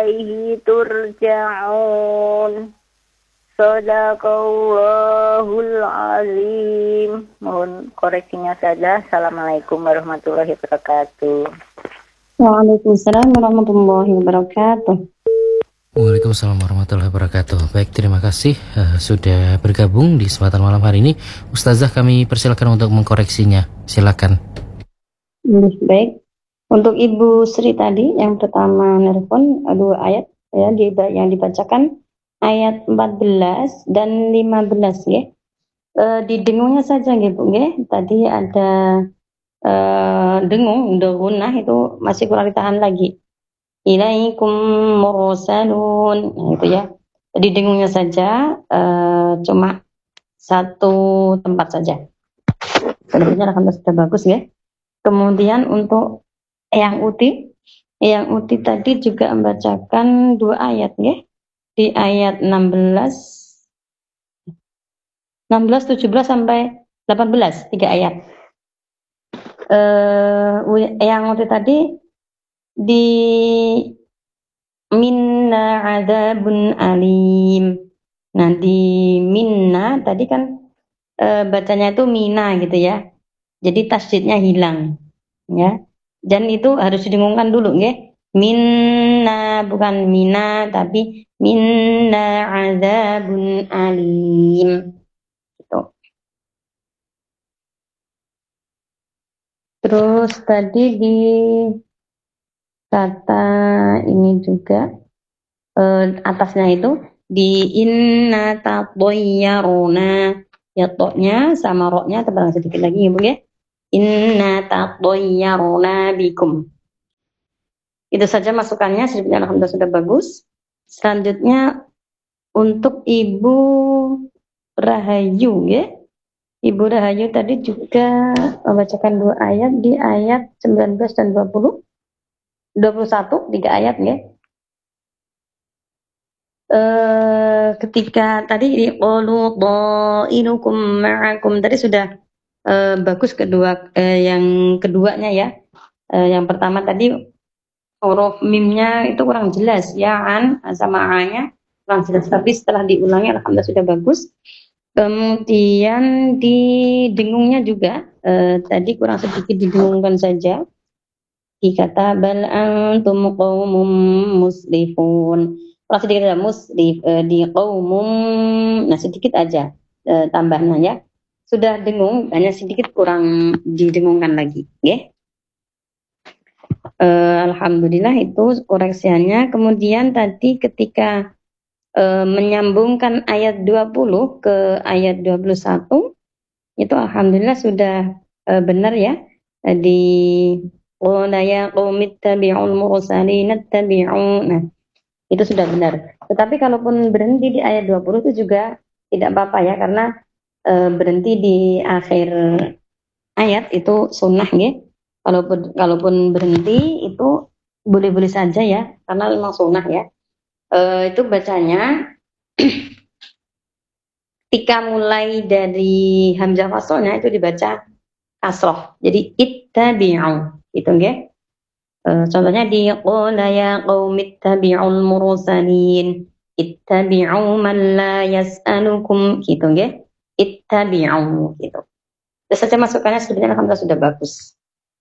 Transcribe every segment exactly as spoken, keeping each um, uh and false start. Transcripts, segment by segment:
ilaihi turja'un. Shadaqallahul azim. Mohon koreksinya saja. Assalamualaikum warahmatullahi wabarakatuh. Waalaikumsalam warahmatullahi wabarakatuh. Waalaikumsalam warahmatullahi wabarakatuh. Baik, terima kasih uh, sudah bergabung di kesempatan malam hari ini. Ustazah, kami persilakan untuk mengkoreksinya. Silakan. Baik. Untuk Ibu Sri tadi yang pertama nelpon dua ayat ya yang dibacakan ayat empat belas dan lima belas ya. E, di dengungnya saja gitu ya. Tadi ada e, dengung, dengunah itu masih kurang ditahan lagi. Ilaikum mursalun, nah, itu ya. Jadi dengungnya saja uh, cuma satu tempat saja. Sebenarnya alhamdulillah sudah bagus ya. Kemudian untuk yang Uti, yang Uti tadi juga membacakan dua ayat ya. Di ayat enam belas, enam belas, tujuh belas sampai delapan belas, tiga ayat. Uh, yang Uti tadi di minna adzabun alim. Nah di minna tadi kan e, bacanya itu mina gitu ya. Jadi tasydidnya hilang ya. Dan itu harus didengungkan dulu ya. Minna bukan mina tapi minna adzabun alim. Gitu. Terus tadi di kata ini juga eh, atasnya itu di inna tatoyyaruna ya toknya sama roknya tebal sedikit lagi Ibu ya. Inna tatoyyaruna bikum. Itu saja masukannya, sebenarnya alhamdulillah sudah bagus. Selanjutnya untuk Ibu Rahayu ya. Ibu Rahayu tadi juga membacakan dua ayat di ayat sembilan belas dan dua puluh. dua puluh satu, tiga ayat ya. E, ketika tadi di qulu dha'inukum ma'akum tadi sudah e, bagus kedua e, yang keduanya ya. E, yang pertama tadi huruf mimnya itu kurang jelas ya an sama a-nya kurang jelas, tapi setelah diulangi alhamdulillah sudah bagus. Kemudian di dengungnya juga e, tadi kurang sedikit didengungkan saja. Dikata bal antum qaumum muslifun. Kalau sedikit ada muslif eh, di qaumum, nah sedikit aja eh, tambahnya ya. Sudah dengung, hanya sedikit kurang didengungkan lagi, ya. Eh, Alhamdulillah itu koreksiannya. Kemudian tadi ketika eh, menyambungkan ayat dua puluh ke ayat dua puluh satu, itu alhamdulillah sudah eh, benar ya. Eh, di qala ya qaumi ittabi'ul mursalin ittabi'u. Nah, itu sudah benar. Tetapi kalaupun berhenti di ayat dua puluh itu juga tidak apa-apa ya, karena e, berhenti di akhir ayat itu sunnah ya. Kalaupun kalaupun berhenti itu boleh-boleh saja ya, karena memang sunnah ya. E, itu bacanya ketika mulai dari hamzah wasalnya itu dibaca kasroh. Jadi ittabi'u itu ya. Uh, contohnya di qala ya qaumi ittabi'ul mursalin ittabi'u man la yas'alukum gitu nggih. Ittabi'u gitu. Terus saja masukannya sebenarnya alhamdulillah sudah bagus.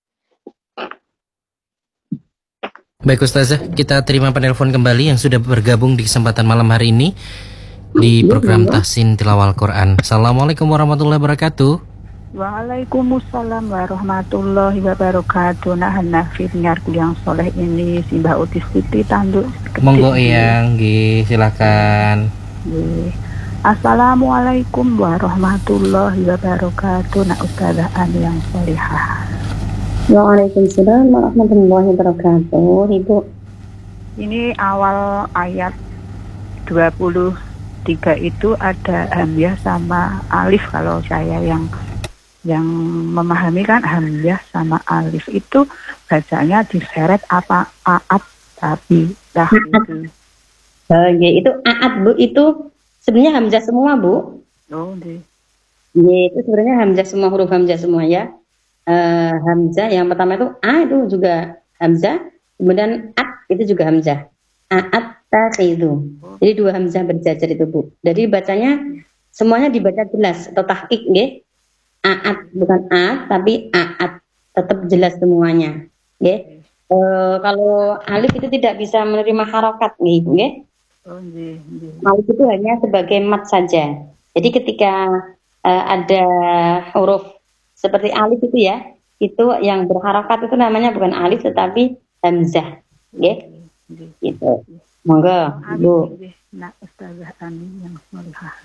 Baik Ustazah, kita terima penelpon kembali yang sudah bergabung di kesempatan malam hari ini di program Tahsin Tilawah Al-Quran. Assalamualaikum warahmatullahi wabarakatuh. Waalaikumsalam warahmatullahi wabarakatuh. Nah, nafir nyarku yang soleh ini si Mbak Utis Siti Tanduk. Monggo yang nggih, silakan. Nggih. Assalamualaikum warahmatullahi wabarakatuh. Nak Ustazah Ani yang solihah. Waalaikumsalam warahmatullahi wabarakatuh. Ibu. Ini awal ayat dua puluh tiga itu ada hamzah sama alif kalau saya yang yang memahami kan hamzah sama alif itu bacanya diseret apa aat tapi dah itu. Oh, ya, itu aat Bu, itu sebenarnya hamzah semua Bu. Oh, nggih. Ya, itu sebenarnya hamzah semua, huruf hamzah semua ya. Uh, hamzah yang pertama itu a itu juga hamzah, kemudian at itu juga hamzah. A'at takhidu. Jadi dua hamzah berjajar itu, Bu. Jadi bacanya semuanya dibaca jelas atau tahqiq nggih. A'at bukan at tapi a'at. Tetap jelas semuanya. Nggih. E, kalau alif itu tidak bisa menerima harokat nggih, nggih. Oh, nggih, nggih. Alif itu hanya sebagai mat saja. Jadi ketika uh, ada huruf seperti alif itu ya, itu yang berharokat itu namanya bukan alif tetapi hamzah. Nggih. Gitu. Monggo, Bu. Nah, Ustazah Ani yang solihah.